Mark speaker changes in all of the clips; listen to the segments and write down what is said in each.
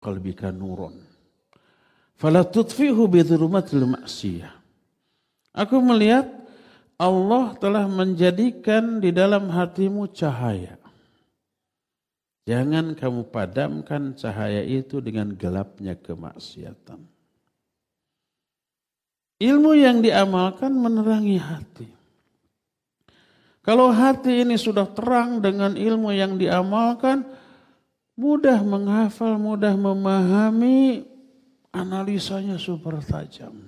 Speaker 1: qalbika nurun fala tudfihu bi dhulumatil ma'siyah. Aku melihat Allah telah menjadikan di dalam hatimu cahaya. Jangan kamu padamkan cahaya itu dengan gelapnya kemaksiatan. Ilmu yang diamalkan menerangi hati. Kalau hati ini sudah terang dengan ilmu yang diamalkan, mudah menghafal, mudah memahami, analisanya super tajam.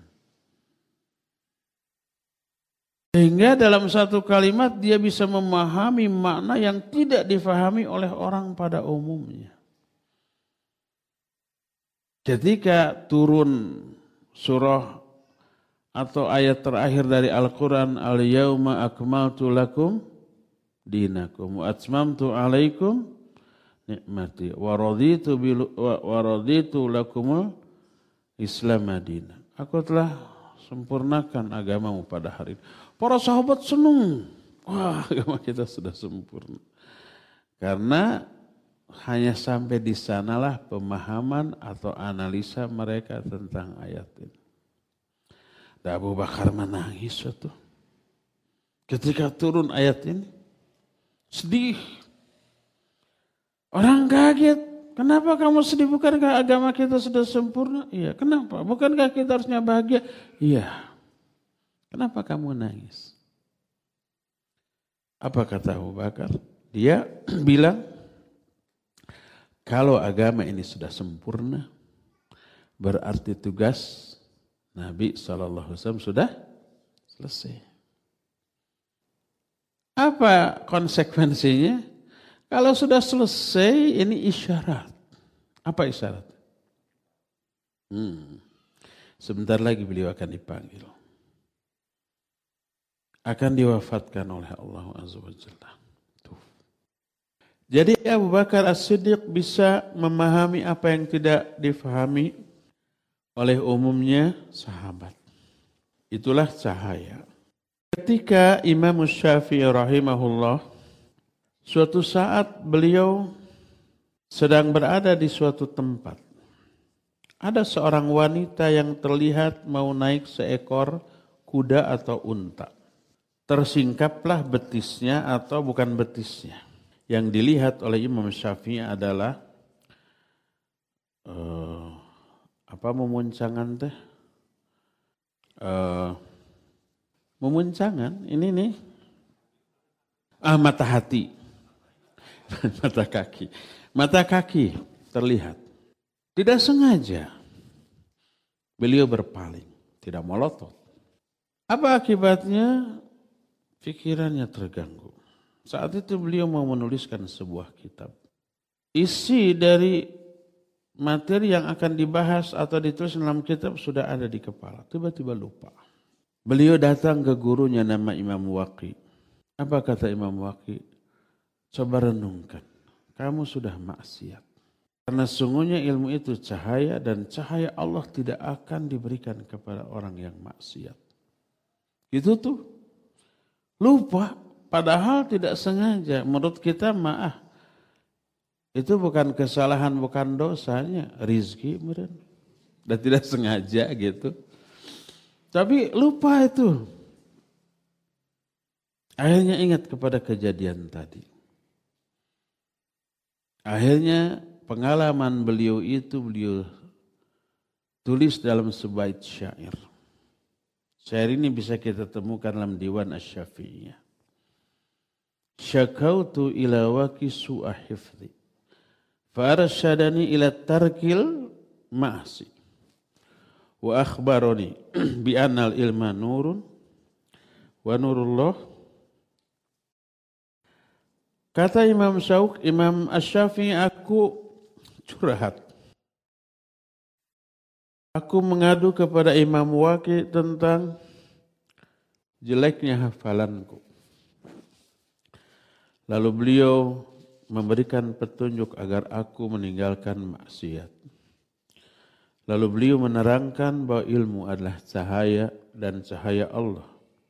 Speaker 1: Sehingga dalam satu kalimat dia bisa memahami makna yang tidak difahami oleh orang pada umumnya. Ketika turun surah atau ayat terakhir dari Al-Quran, Al-Yawma akmaltu lakum dinakum wa atmamtu alaikum nikmati wa raditu lakumul Islam madina. Aku telah sempurnakan agamamu pada hari ini. Para sahabat senang. Wah, agama kita sudah sempurna. Karena hanya sampai di sanalah pemahaman atau analisa mereka tentang ayat ini. Dan Abu Bakar menangis itu. Ketika turun ayat ini. Sedih. Orang kaget. Kenapa kamu sedih? Bukankah agama kita sudah sempurna? Iya. Kenapa? Bukankah kita harusnya bahagia? Iya. Kenapa kamu nangis? Apa kata Abu Bakar? Dia bilang, kalau agama ini sudah sempurna, berarti tugas Nabi SAW sudah selesai. Apa konsekuensinya? Kalau sudah selesai, ini isyarat. Apa isyarat? Sebentar lagi beliau akan dipanggil. Akan diwafatkan oleh Allah Azza wa Jalla. Jadi Abu Bakar As-Siddiq bisa memahami apa yang tidak difahami oleh umumnya sahabat. Itulah cahaya. Ketika Imam Syafi'i rahimahullah, suatu saat beliau sedang berada di suatu tempat. Ada seorang wanita yang terlihat mau naik seekor kuda atau unta. Tersingkaplah betisnya atau bukan betisnya. Yang dilihat oleh Imam Syafi'i adalah memuncangan teh? Memuncangan, ini nih. Mata hati. Mata kaki. Mata kaki terlihat. Tidak sengaja. Beliau berpaling. Tidak melotot. Apa akibatnya? Pikirannya terganggu. Saat itu beliau mau menuliskan sebuah kitab. Isi dari materi yang akan dibahas atau ditulis dalam kitab sudah ada di kepala. Tiba-tiba lupa. Beliau datang ke gurunya nama Imam Waqi. Apa kata Imam Waqi? Coba renungkan. Kamu sudah maksiat. Karena sungguhnya ilmu itu cahaya dan cahaya Allah tidak akan diberikan kepada orang yang maksiat. Itu tuh. Lupa, padahal tidak sengaja. Menurut kita itu bukan kesalahan, bukan dosanya. Rizki meren. Dan tidak sengaja gitu. Tapi lupa itu. Akhirnya ingat kepada kejadian tadi. Akhirnya pengalaman beliau itu beliau tulis dalam sebaik syair. Syair ini bisa kita temukan dalam Diwan Asy-Syafi'iyah. Syakautu ila waqi su'a hifdhi fa arsyadani ila tarkil ma'asi wa akhbarani bi annal ilma nurun wa nurullah. Kata Imam Asy-Syafi'i, aku curhat. Aku mengadu kepada Imam Waqi tentang jeleknya hafalanku. Lalu beliau memberikan petunjuk agar aku meninggalkan maksiat. Lalu beliau menerangkan bahwa ilmu adalah cahaya dan cahaya Allah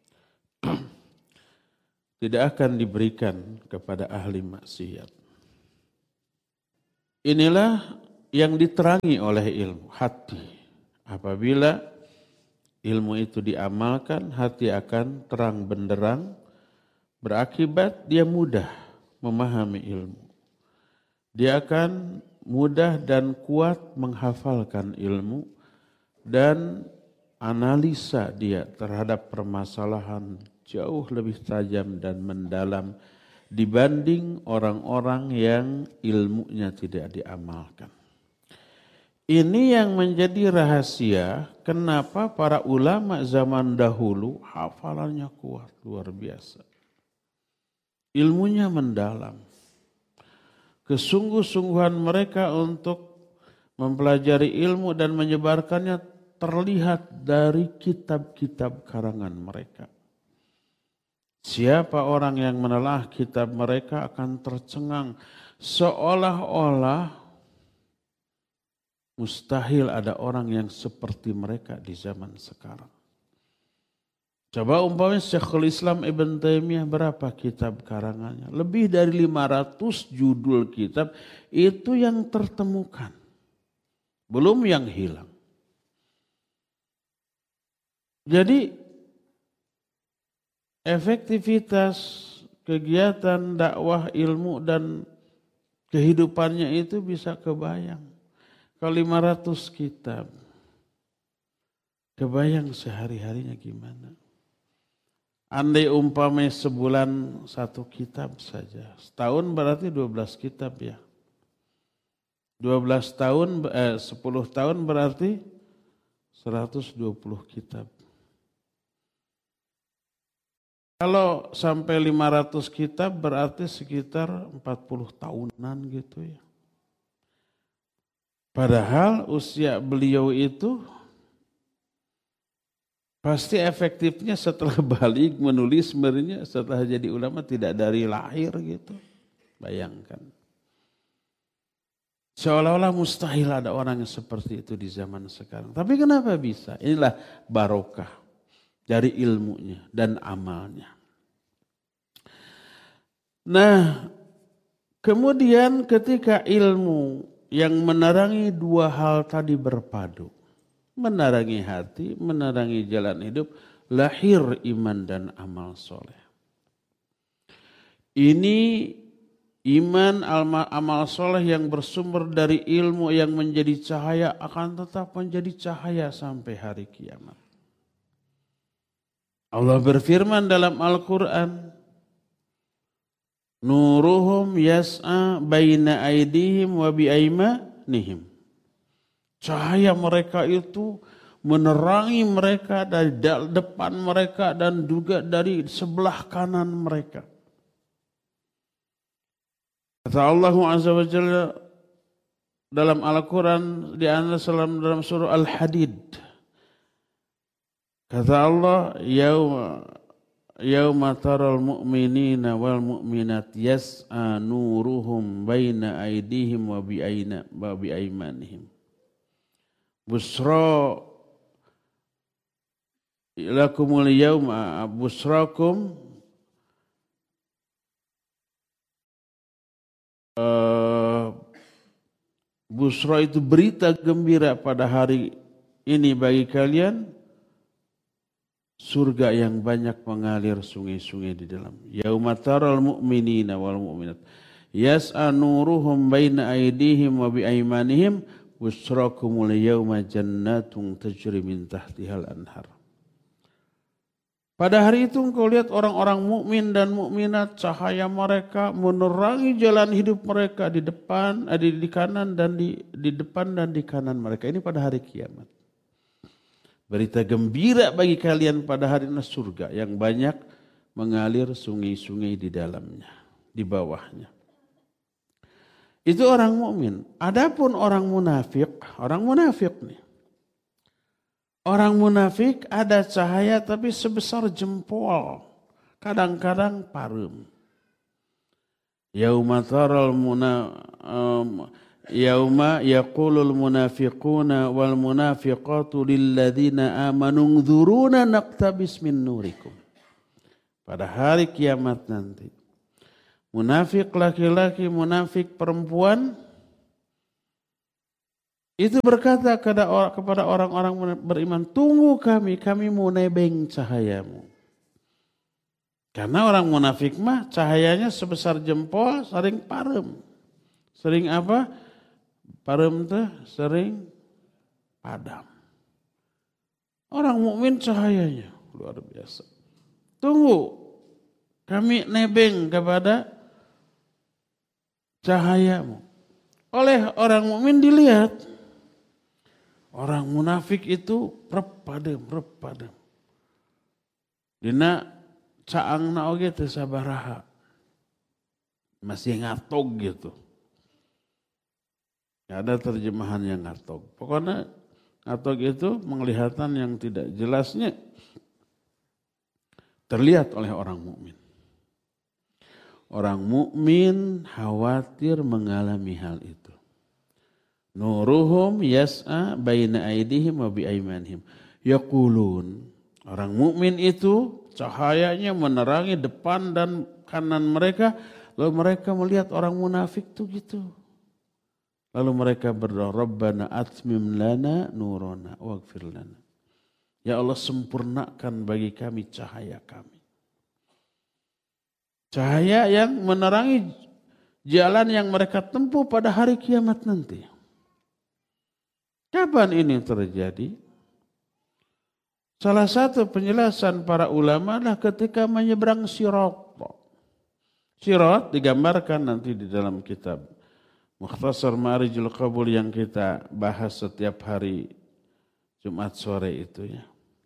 Speaker 1: tidak akan diberikan kepada ahli maksiat. Inilah yang diterangi oleh ilmu, hati. Apabila ilmu itu diamalkan, hati akan terang benderang, berakibat dia mudah memahami ilmu. Dia akan mudah dan kuat menghafalkan ilmu dan analisa dia terhadap permasalahan jauh lebih tajam dan mendalam dibanding orang-orang yang ilmunya tidak diamalkan. Ini yang menjadi rahasia kenapa para ulama zaman dahulu hafalannya kuat, luar biasa. Ilmunya mendalam. Kesungguh-sungguhan mereka untuk mempelajari ilmu dan menyebarkannya terlihat dari kitab-kitab karangan mereka. Siapa orang yang menelaah kitab mereka akan tercengang seolah-olah mustahil ada orang yang seperti mereka di zaman sekarang. Coba umpamanya Syekhul Islam Ibn Taimiyah berapa kitab karangannya? Lebih dari 500 judul kitab itu yang tertemukan. Belum yang hilang. Jadi efektivitas kegiatan dakwah ilmu dan kehidupannya itu bisa kebayang. Kalau 500 kitab, kebayang sehari-harinya gimana? Andai umpamanya sebulan 1 kitab saja. Setahun berarti 12 kitab ya. 10 tahun berarti 120 kitab. Kalau sampai 500 kitab berarti sekitar 40 tahunan gitu ya. Padahal usia beliau itu pasti efektifnya setelah balik menulis sebenarnya setelah jadi ulama tidak dari lahir gitu. Bayangkan. Seolah-olah mustahil ada orang yang seperti itu di zaman sekarang. Tapi kenapa bisa? Inilah barokah dari ilmunya dan amalnya. Nah, kemudian ketika ilmu yang menerangi 2 hal tadi berpadu. Menerangi hati, menerangi jalan hidup, lahir iman dan amal soleh. Ini iman, amal soleh yang bersumber dari ilmu yang menjadi cahaya akan tetap menjadi cahaya sampai hari kiamat. Allah berfirman dalam Al-Quran, Nuruhum yas'a baina aidihim wa biaimanihim. Cahaya mereka itu menerangi mereka dari depan mereka dan juga dari sebelah kanan mereka. Kata Allah Azza wa Jalla dalam Al-Quran dalam surah Al-Hadid. Kata Allah, Yauma taral mu'minina wal mu'minat yas'a nuruhum baina aidihim wa biaimanihim. Busra lakumul yawma busrakum busra itu berita gembira pada hari ini bagi kalian, surga yang banyak mengalir sungai-sungai di dalam. Yauma taral mu'minina wal mu'minat yas'a nuruhum baina aidihim wa biaimanihim busrakumul yawma jannatun tajri min tahtihal anhar. Pada hari itu engkau lihat orang-orang mukmin dan mukminat, cahaya mereka menerangi jalan hidup mereka di depan, di kanan dan di depan dan di kanan mereka. Ini pada hari kiamat. Berita gembira bagi kalian pada hari surga yang banyak mengalir sungai-sungai di dalamnya, di bawahnya. Itu orang mukmin. Adapun orang munafik nih. Orang munafik ada cahaya tapi sebesar jempol. Kadang-kadang parum. Yauma yaqulul munafiquna wal munafiqatu lilladzina amanu nzuruna naqtabis min nurikum. Pada hari kiamat nanti. Munafik laki-laki, munafik perempuan itu berkata kepada orang-orang beriman, tunggu kami mau nebeng cahayamu. Karena orang munafik mah cahayanya sebesar jempol sering parem. Sering apa? Parem teh sering padam. Orang mukmin cahayanya luar biasa. Tunggu, kami nebeng kepada cahayamu. Oleh orang mukmin dilihat. Orang munafik itu rep padem. Dina caangna oge teu sabaraha. Masih ngatog gitu. Ada terjemahan yang ngatog. Pokoknya ngatog itu penglihatan yang tidak jelasnya terlihat oleh orang mukmin. Orang mukmin khawatir mengalami hal itu. Nuruhum yas'a baina aydihim wa bi aymanihim. Yaqulun, orang mukmin itu cahayanya menerangi depan dan kanan mereka, lalu mereka melihat orang munafik itu gitu. Lalu mereka berdoa, Rabbana atmim lana nurana waghfir lana. Ya Allah, sempurnakan bagi kami cahaya kami. Cahaya yang menerangi jalan yang mereka tempuh pada hari kiamat nanti. Kapan ini terjadi? Salah satu penjelasan para ulama adalah ketika menyeberang sirat. Sirat digambarkan nanti di dalam kitab Mukhtasar Ma'rijul Qabul yang kita bahas setiap hari Jumat sore itu ya.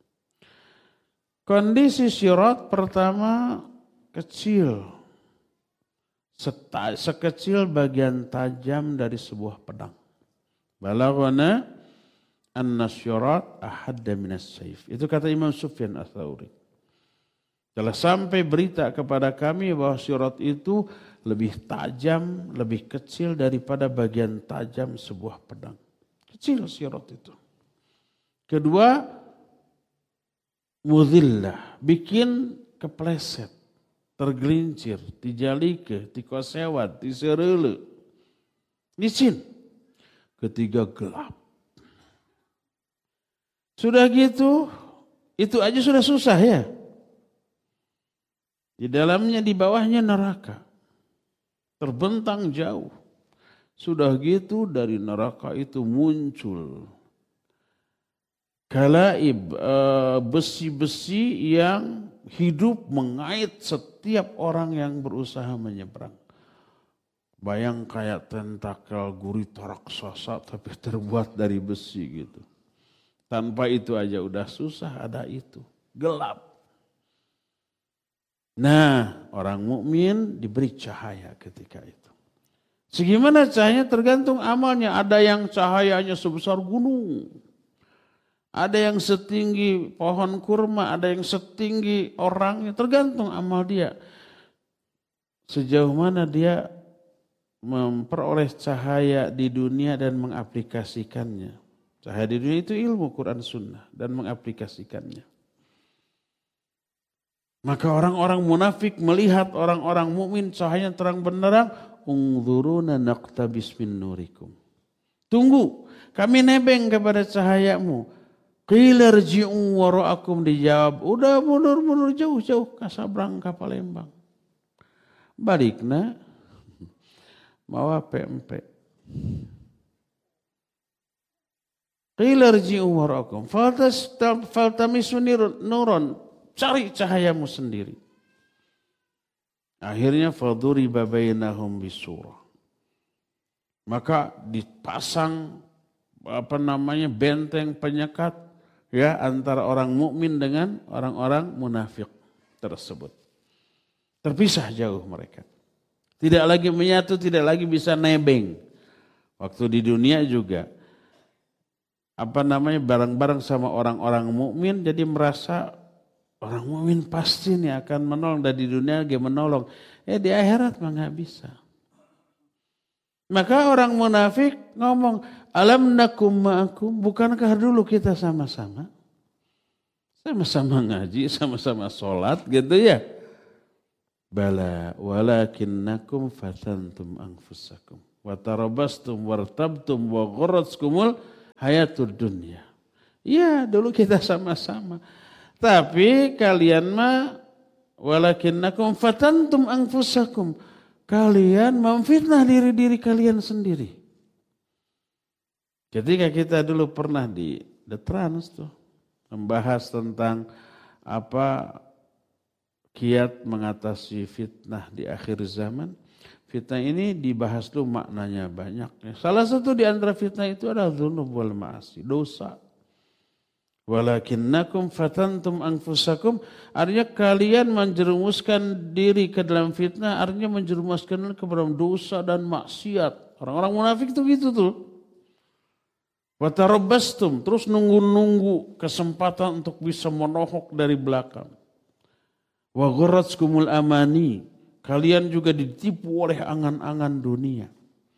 Speaker 1: Kondisi sirat pertama kecil. Sekecil bagian tajam dari sebuah pedang. Balaghana anna syirat ahadda minas saif. Itu kata Imam Sufyan Ats-Tsauri. Telah sampai berita kepada kami bahwa syirat itu lebih tajam, lebih kecil daripada bagian tajam sebuah pedang. Kecil syirat itu. Kedua, mudhillah, bikin kepleset, tergelincir, tijalike, tikosewat, tisereule. Licin. Ketiga, gelap. Sudah gitu, itu aja sudah susah ya. Di dalamnya, di bawahnya neraka. Terbentang jauh. Sudah gitu dari neraka itu muncul kalaib, besi-besi yang hidup mengait setiap orang yang berusaha menyeberang. Bayang kayak tentakel gurita raksasa tapi terbuat dari besi gitu. Tanpa itu aja udah susah, ada itu. Gelap. Nah, orang mukmin diberi cahaya ketika itu. Segimana cahayanya tergantung amalnya. Ada yang cahayanya sebesar gunung. Ada yang setinggi pohon kurma, ada yang setinggi orangnya. Tergantung amal dia. Sejauh mana dia memperoleh cahaya di dunia dan mengaplikasikannya. Cahaya di dunia itu ilmu Quran Sunnah dan mengaplikasikannya. Maka orang-orang munafik melihat orang-orang mukmin cahayanya terang benderang, unzuruna naqtabis min nurikum. Tunggu, kami nebeng kepada cahayamu. Qila rji'u wara'akum, dijawab, udah mundur jauh-jauh Kasablanka Palembang. Balikna mawa PMP. Qila rji'u wara'akum faltamisu nuron, cari cahayamu sendiri. Akhirnya faduriba bainahum bisurah. Maka dipasang benteng penyekat ya antara orang mukmin dengan orang-orang munafik tersebut. Terpisah jauh mereka. Tidak lagi menyatu, tidak lagi bisa nebeng. Waktu di dunia juga bareng-bareng sama orang-orang mukmin, jadi merasa orang mukmin pasti nih akan menolong, dan di dunia dia menolong. Di akhirat mah nggak bisa. Maka orang munafik ngomong, alam nakum ma'akum, bukankah dulu kita sama-sama? Sama-sama ngaji, sama-sama sholat gitu ya. Bala walakinnakum fatantum anfusakum wa tarabastum wartabtum wa gharratkumul hayatud dunya. Ya, dulu kita sama-sama. Tapi kalian mah walakinnakum fatantum anfusakum. Kalian memfitnah diri-diri kalian sendiri. Ketika kita dulu pernah di The Trans tuh membahas tentang apa kiat mengatasi fitnah di akhir zaman. Fitnah ini dibahas dulu maknanya banyak. Salah satu di antara fitnah itu adalah dzunub wal ma'asi, dosa. Walakinnakum fatantum anfusakum, artinya kalian menjerumuskan diri ke dalam fitnah, artinya menjerumuskan ke dalam dosa dan maksiat. Orang-orang munafik itu gitu tuh. Wa tarabbastum, terus nunggu-nunggu kesempatan untuk bisa menohok dari belakang. Wa gharratkumul amani, kalian juga ditipu oleh angan-angan dunia.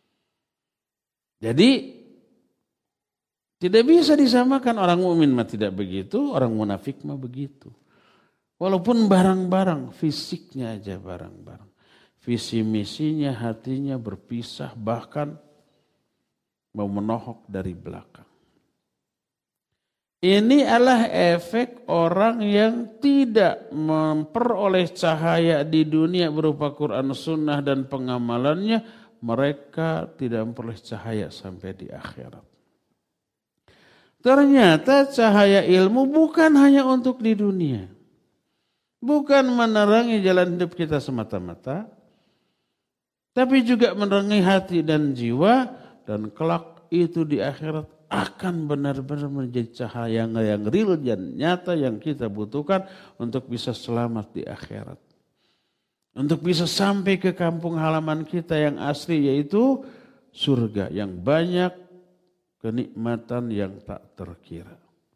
Speaker 1: Jadi tidak bisa disamakan, orang mukmin mah tidak begitu, orang munafik mah begitu. Walaupun barang-barang, fisiknya aja barang-barang. Visi misinya, hatinya berpisah, bahkan mau menohok dari belakang. Ini adalah efek orang yang tidak memperoleh cahaya di dunia berupa Quran, Sunnah dan pengamalannya. Mereka tidak memperoleh cahaya sampai di akhirat. Ternyata cahaya ilmu bukan hanya untuk di dunia. Bukan menerangi jalan hidup kita semata-mata. Tapi juga menerangi hati dan jiwa. Dan kelak itu di akhirat akan benar-benar menjadi cahaya yang real dan nyata yang kita butuhkan untuk bisa selamat di akhirat. Untuk bisa sampai ke kampung halaman kita yang asli, yaitu surga yang banyak kenikmatan yang tak terkira.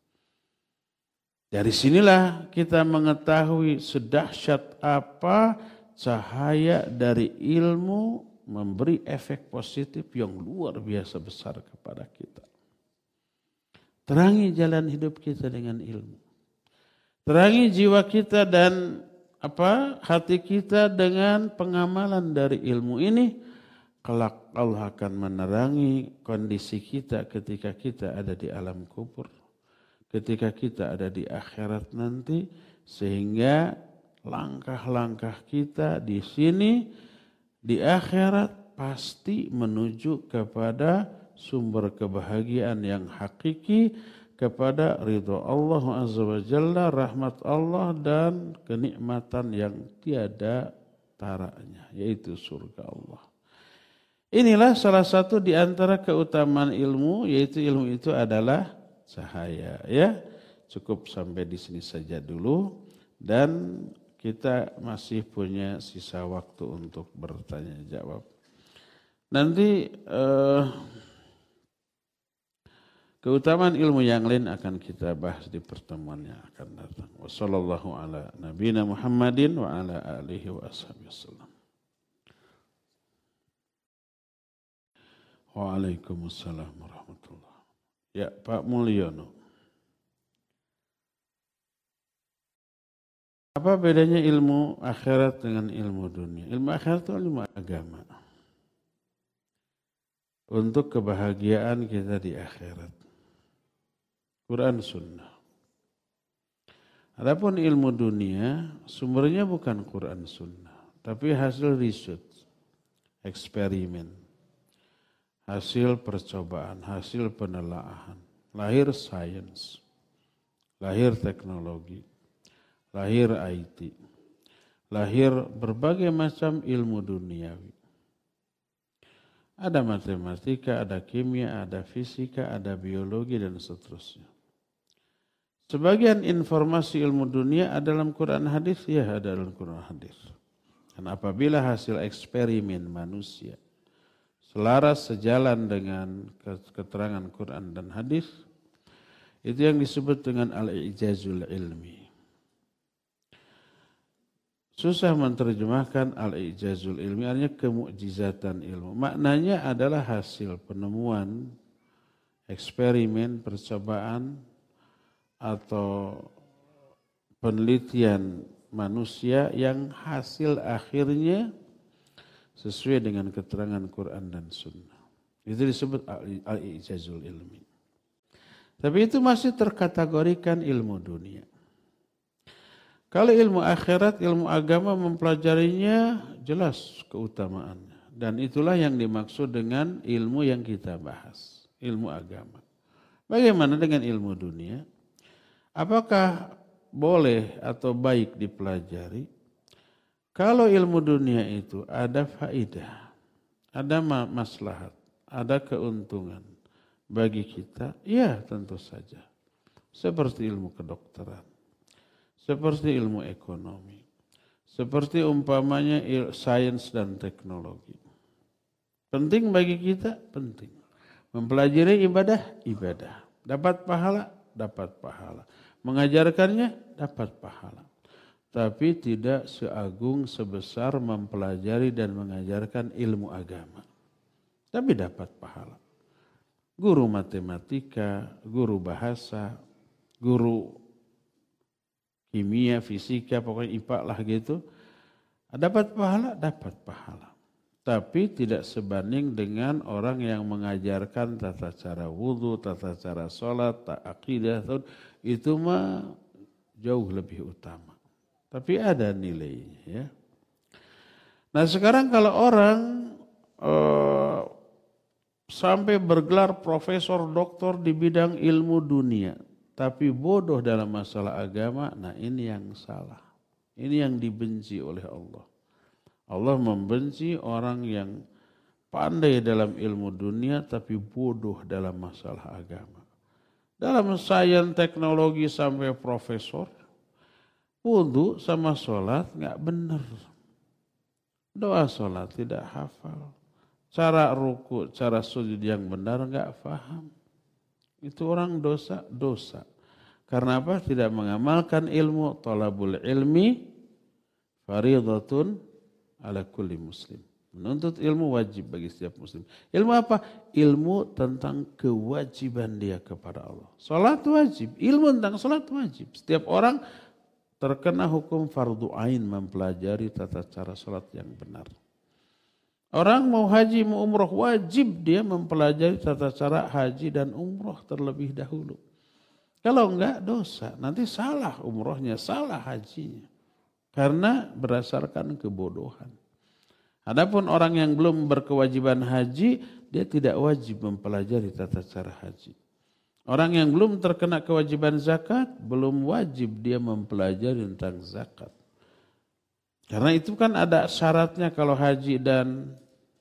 Speaker 1: Dari sinilah kita mengetahui sedahsyat apa cahaya dari ilmu memberi efek positif yang luar biasa besar kepada kita. Terangi jalan hidup kita dengan ilmu. Terangi jiwa kita dan hati kita dengan pengamalan dari ilmu ini. Kelak Allah akan menerangi kondisi kita ketika kita ada di alam kubur. Ketika kita ada di akhirat nanti. Sehingga langkah-langkah kita di sini, di akhirat pasti menuju kepada sumber kebahagiaan yang hakiki. Kepada ridho Allah Azza wa Jalla, rahmat Allah dan kenikmatan yang tiada taranya. Yaitu surga Allah. Inilah salah satu di antara keutamaan ilmu, yaitu ilmu itu adalah cahaya. Ya, cukup sampai di sini saja dulu, dan kita masih punya sisa waktu untuk bertanya jawab. Nanti keutamaan ilmu yang lain akan kita bahas di pertemuan yang akan datang. Wassallallahu ala nabiyina Muhammadin wa ala alihi wa ashabihi wasallam. Waalaikumsalam warahmatullahi wabarakatuh. Ya, Pak Mulyono. Apa bedanya ilmu akhirat dengan ilmu dunia? Ilmu akhirat itu ilmu agama. Untuk kebahagiaan kita di akhirat. Quran Sunnah. Adapun ilmu dunia, sumbernya bukan Quran Sunnah. Tapi hasil riset, eksperimen. Hasil percobaan, hasil penelaahan, lahir sains, lahir teknologi, lahir IT, lahir berbagai macam ilmu duniawi. Ada matematika, ada kimia, ada fisika, ada biologi dan seterusnya. Sebagian informasi ilmu dunia ada dalam Quran hadis, ya ada dalam Quran hadis. Dan apabila hasil eksperimen manusia selaras sejalan dengan keterangan Quran dan hadis, itu yang disebut dengan al-i'jazul ilmi. Susah menerjemahkan al-i'jazul ilmi, artinya kemukjizatan ilmu. Maknanya adalah hasil penemuan, eksperimen, percobaan, atau penelitian manusia yang hasil akhirnya sesuai dengan keterangan Quran dan Sunnah. Itu disebut al-i'jazul ilmi. Tapi itu masih terkategorikan ilmu dunia. Kalau ilmu akhirat, ilmu agama mempelajarinya jelas keutamaannya. Dan itulah yang dimaksud dengan ilmu yang kita bahas, ilmu agama. Bagaimana dengan ilmu dunia? Apakah boleh atau baik dipelajari? Kalau ilmu dunia itu ada faidah, ada maslahat, ada keuntungan bagi kita, ya tentu saja. Seperti ilmu kedokteran, seperti ilmu ekonomi, seperti umpamanya sains dan teknologi. Penting bagi kita, penting. Mempelajari ibadah, ibadah. Dapat pahala, dapat pahala. Mengajarkannya, dapat pahala. Tapi tidak seagung sebesar mempelajari dan mengajarkan ilmu agama. Tapi dapat pahala. Guru matematika, guru bahasa, guru kimia, fisika, pokoknya IPA lah gitu. Dapat pahala, dapat pahala. Tapi tidak sebanding dengan orang yang mengajarkan tata cara wudhu, tata cara sholat, akidah, itu mah jauh lebih utama. Tapi ada nilainya ya. Nah sekarang kalau orang sampai bergelar profesor, doktor di bidang ilmu dunia, tapi bodoh dalam masalah agama, nah ini yang salah. Ini yang dibenci oleh Allah. Allah membenci orang yang pandai dalam ilmu dunia tapi bodoh dalam masalah agama. Dalam sains teknologi sampai profesor, wudu sama sholat nggak benar. Doa sholat tidak hafal. Cara ruku, cara sujud yang benar nggak paham. Itu orang dosa. Karena apa? Tidak mengamalkan ilmu. Thalabul ilmi faridatun ala kulli muslim. Menuntut ilmu wajib bagi setiap muslim. Ilmu apa? Ilmu tentang kewajiban dia kepada Allah. Salat wajib. Ilmu tentang salat wajib. Setiap orang terkena hukum fardu ain mempelajari tata cara salat yang benar. Orang mau haji, mau umroh, wajib dia mempelajari tata cara haji dan umroh terlebih dahulu. Kalau enggak dosa, nanti salah umrohnya, salah hajinya. Karena berdasarkan kebodohan. Adapun orang yang belum berkewajiban haji, dia tidak wajib mempelajari tata cara haji. Orang yang belum terkena kewajiban zakat, belum wajib dia mempelajari tentang zakat. Karena itu kan ada syaratnya kalau haji dan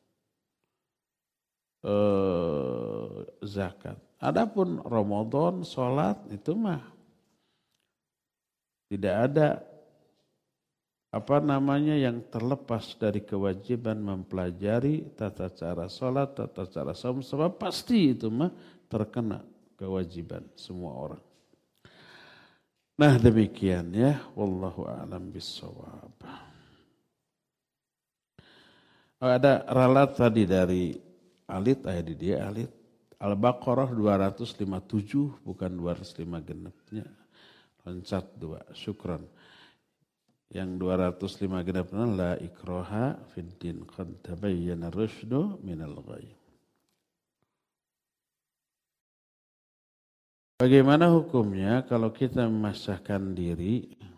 Speaker 1: zakat. Adapun Ramadan, sholat itu mah tidak ada yang terlepas dari kewajiban mempelajari tata cara sholat, tata cara saum, sebab pasti itu mah terkena kewajiban semua orang. Nah demikian ya, wallahu a'lam bissawab. Ada ralat tadi dari Alit, di dia Alit. Al-Baqarah 257 bukan 205 genepnya. Loncat 2, syukran. Yang 205 genepnya la ikraha fid din qad tabayyana rusydu minal ghayy. Bagaimana hukumnya kalau kita memasahkan diri